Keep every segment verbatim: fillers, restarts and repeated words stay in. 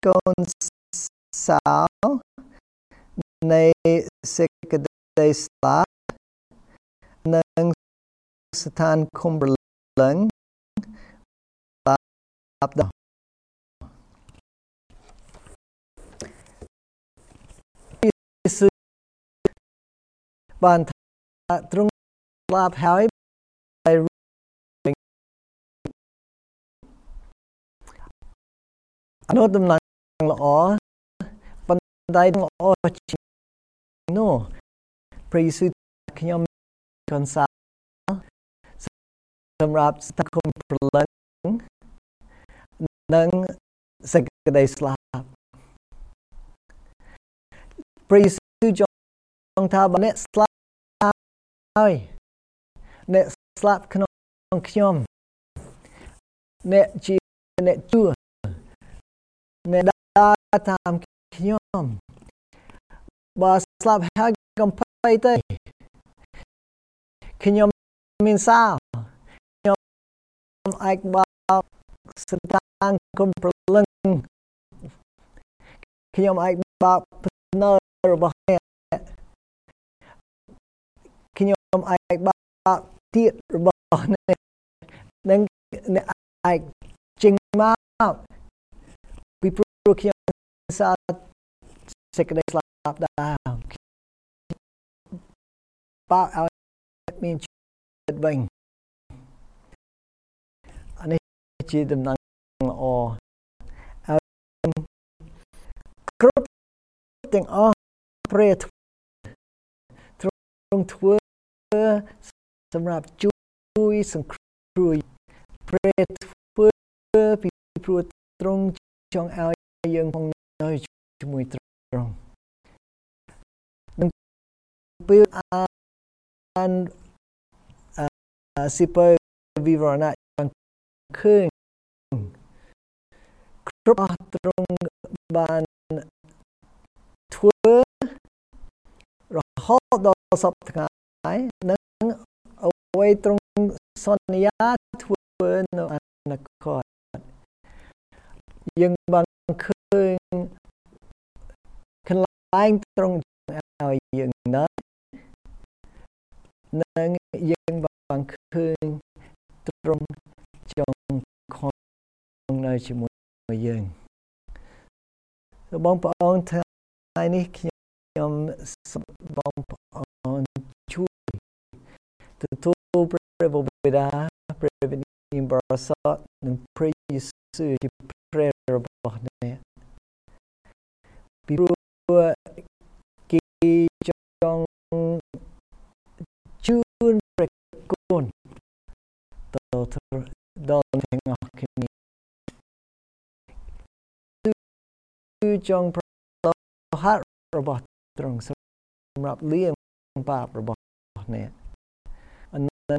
កូនសៅនៃសេចក្តីស្លាប់និងស្ថានគុំប្រលឹងបាបដល់បានថាទ្រង់ស្លាប់ហើយហើយអនុតំណាងល្អប៉ុន្តែល្អជាងនោះព្រះយេស៊ូវខ្ញុំកូនសៅសម្រាប់ស្ថានគុំប្រលឹងនិងសេចក្តីស្លាប់ព្រះយេស៊ូវចង់ថាបើអ្នកស្លាប់ហើយអ្នកស្លាប់ក្នុងខ្ញុំអ្នកជាអ្នកchúaអ្នកដើរតាមខ្ញុំបើស្លាប់ហើយកុំភ័យទេខ្ញុំមានសៅខ្ញុំអាចបោកស្ថានគុំប្រលឹងខ្ញុំអាចបោកភ្នែករបស់អ្នកខ្ញុំអាចបោកទៀតរបស់អ្នកនិងអ្នកអាចចេញមកពីព្រោះខ្ញុំសាសេចក្តីស្លាប់ដែរបោកឲ្យមានចិត្តវិញអានេះជាដំណឹងល្អឲ្យគ្រប់ទាំងអស់ព្រះទ្រង់ធ្វើសម្រាប់ជួយសង្គ្រោះព្រះធ្វើពីព្រោះទ្រង់ចង់ឲ្យយើងផងនៅជាមួយទ្រង់នឹងពេលអានស៊ីពើវិវរណៈឃើញគ្រប់អស់ទ្រង់បានធ្វើរហូតដល់សពថ្ងៃនិងអ្វីទ្រង់សន្យាធ្វើនៅអនាគតយើងបានឃើញកន្លែងទ្រង់ឲ្យយើងនៅនិងយើងបានឃើញទ្រង់ចង់ខំនៅជាមួយយើងបងប្អូនថ្ងៃនេះខ្ញុំបងប្អូនជួយទទួលព្រះបិតាព្រះវិញ្ញាណបរិសុទ្ធនិងព្រះយេស៊ូវជាព្រះរបស់អ្នកពីព្រោះគេចង់ជូនព្រះគុណដល់ដល់ទាំងអស់គ្នាគឺចង់ប្រហាត់របស់ទ្រង់សម្រាប់លាងបាបរបស់អ្នកអនន្ត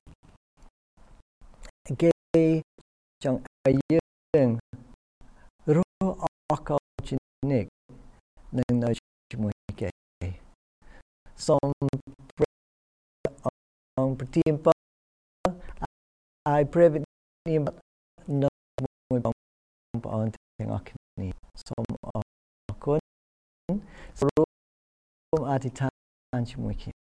គេចង់ឲ្យយើងរស់អស់កលជានិច្ចនឹងនៅជាមួយគេសូមព្រះអង្គប្រទានពរឲ្យព្រះវិញ្ញាណនៅជាមួយបងប្អូនទាំងអស់គ្នាសូមអរគុណសូមអធិដ្ឋានជាមួយគ្នា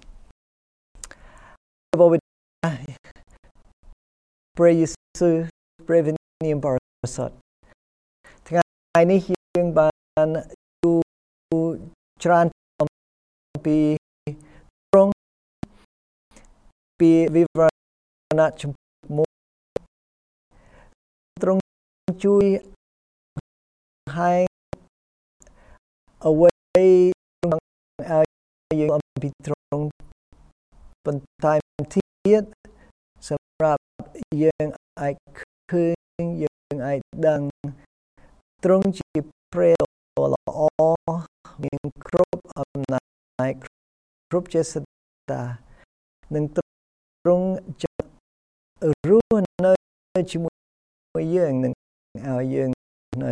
ព្រះយេស៊ូវព្រះវិញ្ញាណបរិសុទ្ធថ្ងៃនេះយើងបានជួបច្រើនពីទ្រង់ពីវិវរណៈចំពោះទ្រង់ជួយឲ្យអ្វីទ្រង់ឲ្យយើងអំពីទ្រង់បន្ថែមទៀតសម្រាប់យើងអាចឃើញយើងអាចដឹងទ្រង់ជាព្រះល្អមានគ្រប់អំណាចគ្រប់ចេស្តានិងទ្រង់ចិត្តរស់នៅជាមួយយើងនឹងឲ្យយើងនៅ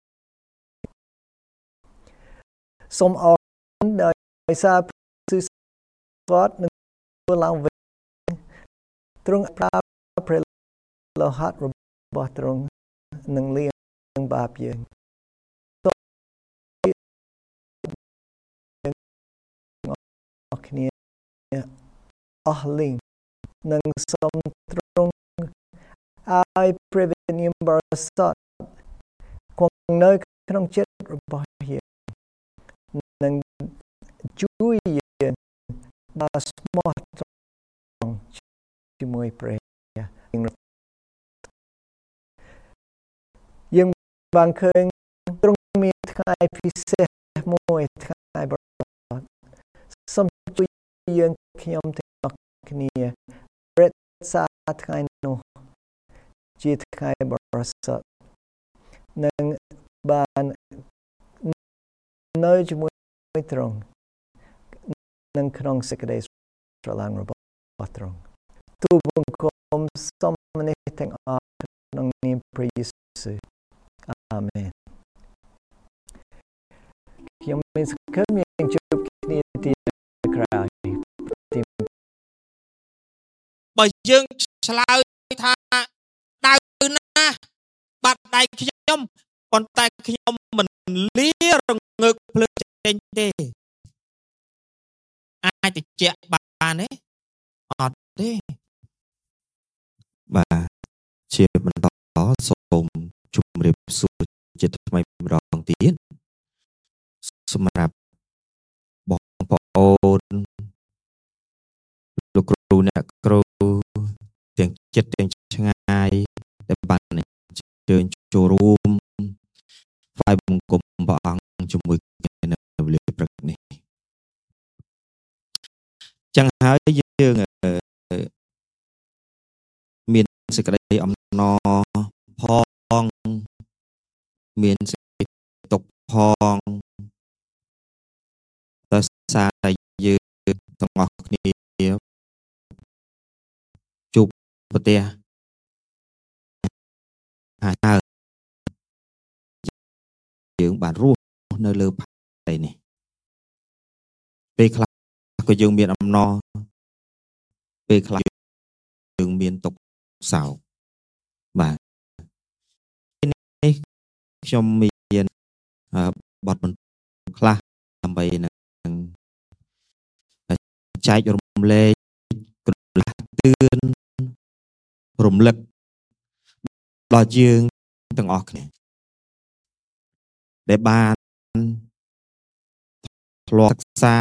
សូមអរគុណដោយសារព្រះស្វាតនឹងធ្វើឡើងវិញទ្រង់ប្រើព្រះលោហិតរបស់ទ្រង់នឹងលាងបាបយើងគ្នាអស់លីងនិងសូមទ្រង់ឲ្យព្រះវិញ្ញាណបរិសុទ្ធគង់នៅក្នុងចិត្តរបស់យើងនិងជួយយើងដល់ស្មោះត្រង់ជាមួយព្រះយើងបានឃើញទ្រង់មានថ្ងៃពិសេសមួយថ្ងៃបរិសុទ្ធសូមជួយយើងខ្ញុំទាំងអស់គ្នារក្សាថ្ងៃនោះជាថ្ងៃបរិសុទ្ធនិងបាននៅជាមួយទ្រង់និងក្នុងសេចក្តីស្រឡាញ់របស់ទ្រង់ទូលបង្គំសូមនេះទាំងអស់ក្នុងនាមព្រះយេស៊ូវអាមែនខ្ញុំមានសង្ឃឹមយើងជួបគ្នាទៀតក្រោយបើយើងឆ្លើយថាដៅណាស់បាត់ដៃខ្ញុំប៉ុន្តែខ្ញុំមិនលារងើកភ្លើងចេញទេអាចតិចបានទេអត់ទេបាទជាបន្តសូមជម្រាបសួរជាថ្មីម្ដងទៀតសម្រាប់បងប្អូនលោកគ្រូអ្នកគ្រូទាំងចិត្តទាំងឆ្ងាយដែលបានអញ្ជើញចូលរួមថ្វាយបង្គំព្រះអង្គជាមួយគ្នានៅវេលាព្រឹកនេះចឹងហើយយើងមានសេចក្តីអំណរផងមានសេចក្តីទុក្ខផងដោយសារតែយើងទាំងអស់គ្នាជួបប្រទះហើយយើងបានរស់នៅលើផែននេះពេលខ្លះក៏យើងមានអំណរពេលខ្លះយើងមានទុក្ខសោកបាទនេះខ្ញុំមានបទបន្ទូលខ្លះដើម្បីនឹងចែករំលែកគ្រលះទឿនរំលឹកដល់យើងទាំងអស់គ្នាដែលបានធ្លាប់សិក្សា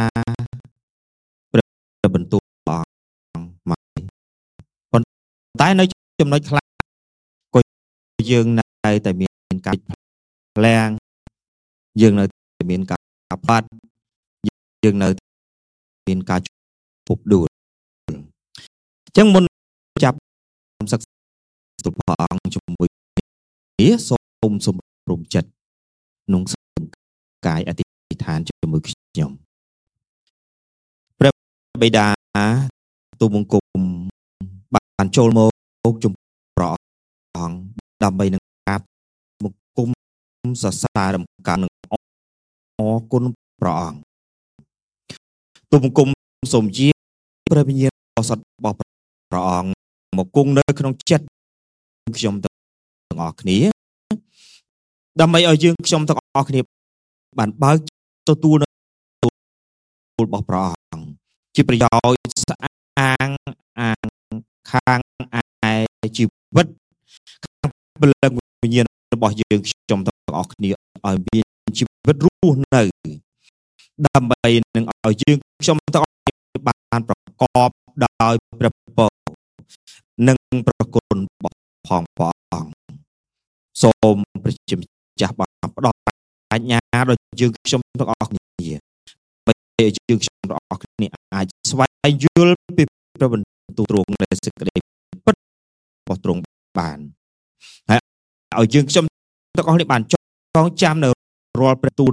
ព្រះបន្ទូលព្រះអង្គមកប៉ុន្តែនៅចំណុចខ្លះក៏យើងនៅតែមានការផ្លាំងយើងនៅតែមានការបាត់យើងនៅមានការពប់ដួលអញ្ចឹងមុនចាប់សិក្សាព្រះអង្គជាមួយគ្នាសូមសម្រុំចិត្តក្នុងសង្កាយអធិដ្ឋានជាមួយខ្ញុំព្រះបិតាទូលបង្គំបានចូលមកជំព្រះអង្គដើម្បីនឹងការបង្គំសរសើរដំណើរនឹងអរគុណព្រះអង្គទូលបង្គំសូមជាព្រះវិញ្ញាណបរិសុទ្ធរបស់ព្រះអង្គមកគង់នៅក្នុងចិត្តខ្ញុំទាំងអស់គ្នាដើម្បីឲ្យយើងខ្ញុំទាំងអស់គ្នាបានបើកទទួលនៅរបស់ព្រះអង្គជាប្រយោជន៍ស្អាងអាងខាងឯជីវិតខាងពលឹងវិញ្ញាណរបស់យើងខ្ញុំទាំងអស់គ្នាឲ្យមានជីវិតរស់នៅដើម្បីនឹងឲ្យយើងខ្ញុំទាំងអស់គ្នាបានប្រកបដោយព្រះពរនិងប្រគុណរបស់ផងព្រះអង្គសូមព្រះជាម្ចាស់បានផ្ដល់បញ្ញាដល់យើងខ្ញុំទាំងអស់គ្នាដើម្បីយើងខ្ញុំទាំងអស់គ្នាអាចស្វែងយល់ពីព្រះបន្ទូលទ្រង់នៃសេចក្តីពិតរបស់ទ្រង់បានហើយឲ្យយើងខ្ញុំទាំងអស់គ្នាបានចងចាំនៅរាល់ព្រះទូល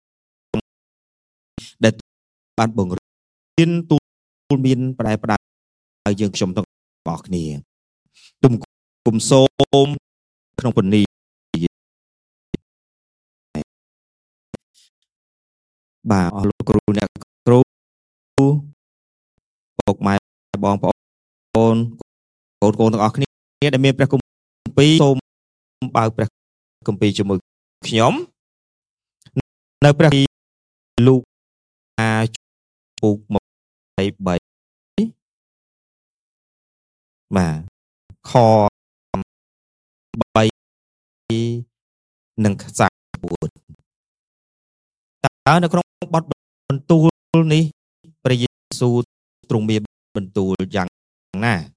ដែលបានបង្រៀនទូលមានផ្ដែផ្ដាឲ្យយើងខ្ញុំទាំងអស់គ្នាទុំគុំសូមក្នុងពនីបាទអស់លោកគ្រូអ្នកគ្រូពុកម៉ែបងប្អូនកូនកូនទាំងអស់គ្នាដែលមានព្រះគម្ពីរសូមបើកព្រះគម្ពីរជាមួយខ្ញុំនៅព្រះលូកាពុកបាទខបីនិងខ្សែពួតតើនៅក្នុងបទបន្ទូលនេះព្រះយេស៊ូវទ្រង់មានបន្ទូលយ៉ាងណា